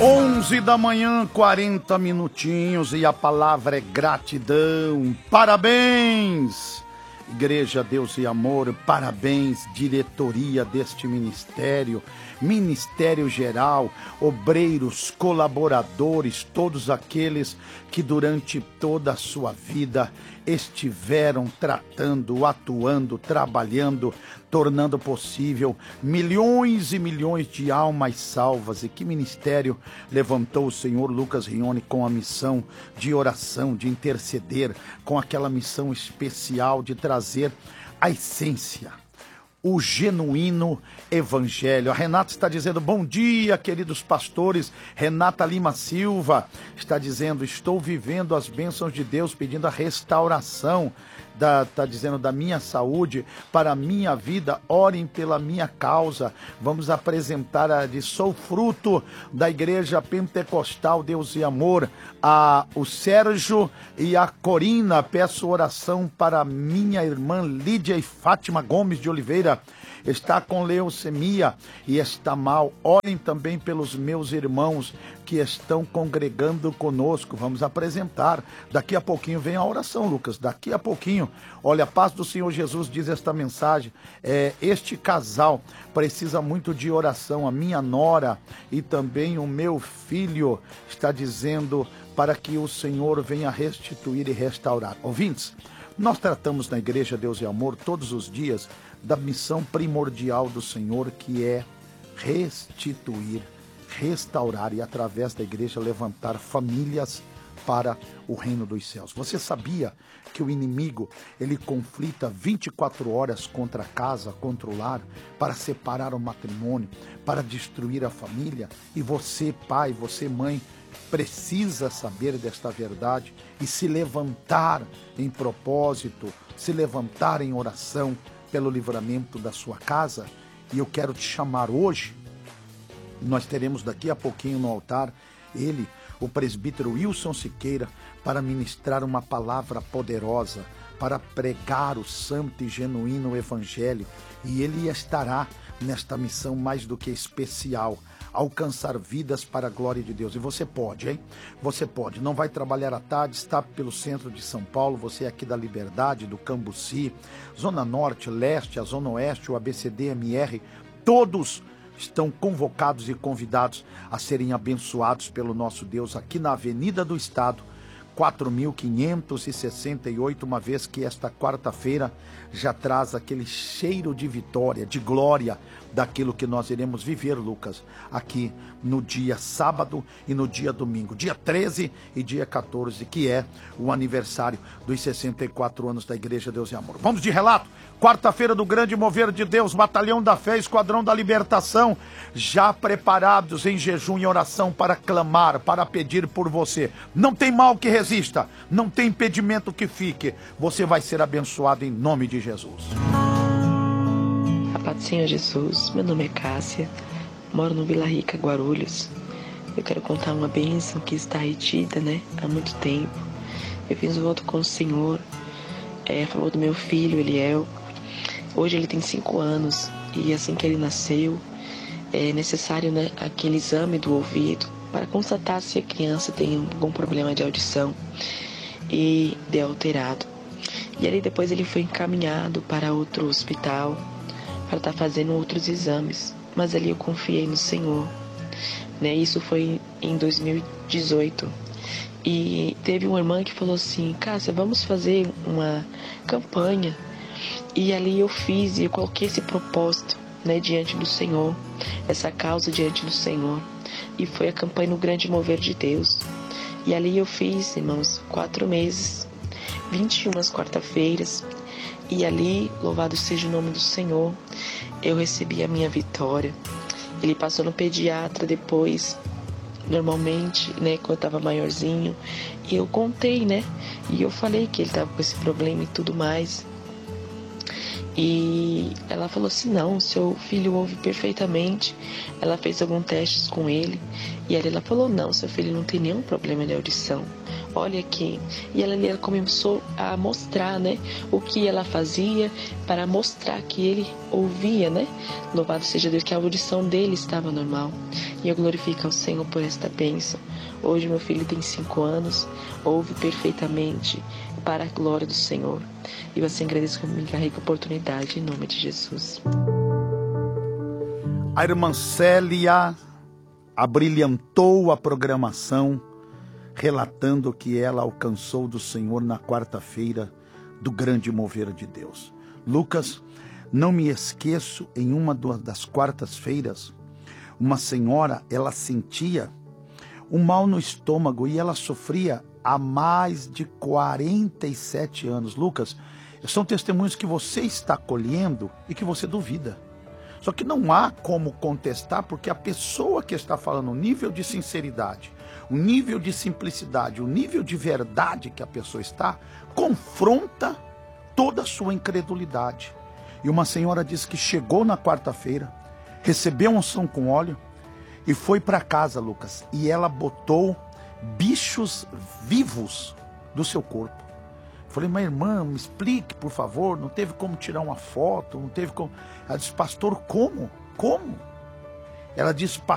11 da manhã, 40 minutinhos, e a palavra é gratidão. Parabéns, Igreja Deus e Amor, parabéns, diretoria deste ministério, Ministério Geral, obreiros, colaboradores, todos aqueles que durante toda a sua vida estiveram tratando, atuando, trabalhando, tornando possível milhões e milhões de almas salvas. E que ministério levantou o Senhor Lucas Rione com a missão de oração, de interceder, com aquela missão especial de trazer a essência, o genuíno evangelho. A Renata está dizendo, bom dia, queridos pastores. Renata Lima Silva está dizendo, estou vivendo as bênçãos de Deus, pedindo a restauração está dizendo da minha saúde, para a minha vida, orem pela minha causa. Vamos apresentar sou fruto da Igreja Pentecostal Deus e Amor, o Sérgio e a Corina. Peço oração para minha irmã Lídia e Fátima Gomes de Oliveira, está com leucemia e está mal. Orem também pelos meus irmãos que estão congregando conosco. Vamos apresentar. Daqui a pouquinho vem a oração, Lucas. Daqui a pouquinho. Olha, a paz do Senhor Jesus diz esta mensagem. Este casal precisa muito de oração. A minha nora e também o meu filho está dizendo para que o Senhor venha restituir e restaurar. Ouvintes, nós tratamos na Igreja Deus e Amor todos os dias da missão primordial do Senhor, que é restituir, restaurar e através da igreja levantar famílias para o reino dos céus. Você sabia que o inimigo, ele conflita 24 horas contra a casa, contra o lar, para separar o matrimônio, para destruir a família? E você, pai, você, mãe, precisa saber desta verdade e se levantar em propósito, se levantar em oração pelo livramento da sua casa. E eu quero te chamar hoje. Nós teremos daqui a pouquinho no altar ele, o presbítero Wilson Siqueira, para ministrar uma palavra poderosa, para pregar o santo e genuíno evangelho. E ele estará nesta missão mais do que especial, alcançar vidas para a glória de Deus. E você pode, hein? Você pode. Não vai trabalhar à tarde, está pelo centro de São Paulo, você é aqui da Liberdade, do Cambuci, Zona Norte, Leste, a Zona Oeste, o ABCD-MR, todos estão convocados e convidados a serem abençoados pelo nosso Deus aqui na Avenida do Estado, 4.568, uma vez que esta quarta-feira já traz aquele cheiro de vitória, de glória, daquilo que nós iremos viver, Lucas, aqui no dia sábado e no dia domingo, dia 13 e dia 14, que é o aniversário dos 64 anos da Igreja Deus e Amor. Vamos de relato? Quarta-feira do grande mover de Deus, Batalhão da Fé, Esquadrão da Libertação, já preparados em jejum e oração para clamar, para pedir por você. Não tem mal que resista, não tem impedimento que fique. Você vai ser abençoado em nome de Jesus. A paz do Senhor Jesus, meu nome é Cássia, moro no Vila Rica, Guarulhos. Eu quero contar uma bênção que está retida, há muito tempo. Eu fiz um voto com o Senhor, a favor do meu filho, Eliel. Hoje ele tem 5 anos e assim que ele nasceu, é necessário aquele exame do ouvido para constatar se a criança tem algum problema de audição e de alterado. E aí depois ele foi encaminhado para outro hospital para estar fazendo outros exames, mas ali eu confiei no Senhor, Isso foi em 2018. E teve uma irmã que falou assim: Cássia, vamos fazer uma campanha. E ali eu fiz e eu coloquei esse propósito, diante do Senhor, essa causa diante do Senhor. E foi a campanha no Grande Mover de Deus. E ali eu fiz, irmãos, 4 meses, 21 quarta-feiras. E ali, louvado seja o nome do Senhor, eu recebi a minha vitória. Ele passou no pediatra depois, normalmente, quando eu estava maiorzinho. E eu contei, E eu falei que ele estava com esse problema e tudo mais. E ela falou assim: não, seu filho ouve perfeitamente. Ela fez alguns testes com ele. E aí ela falou: não, seu filho não tem nenhum problema de audição. olha aqui. E ela começou a mostrar, né, o que ela fazia para mostrar que ele ouvia, né? Louvado seja Deus, que a audição dele estava normal. E eu glorifico ao Senhor por esta bênção. Hoje meu filho tem 5 anos, ouve perfeitamente para a glória do Senhor. E eu assim agradeço que me encarregue a oportunidade em nome de Jesus. A irmã Célia abrilhantou a programação, relatando que ela alcançou do Senhor na quarta-feira do grande mover de Deus. Lucas, não me esqueço, em uma das quartas-feiras, uma senhora, ela sentia um mal no estômago e ela sofria há mais de 47 anos. Lucas, são testemunhos que você está colhendo e que você duvida. Só que não há como contestar, porque a pessoa que está falando, o nível de sinceridade, o nível de simplicidade, o nível de verdade que a pessoa está, confronta toda a sua incredulidade. E uma senhora disse que chegou na quarta-feira, recebeu unção com óleo e foi para casa, Lucas, e ela botou bichos vivos do seu corpo. Falei, mas irmã, me explique, por favor, não teve como tirar uma foto, não teve como... Ela disse, pastor, como? Como? Ela disse,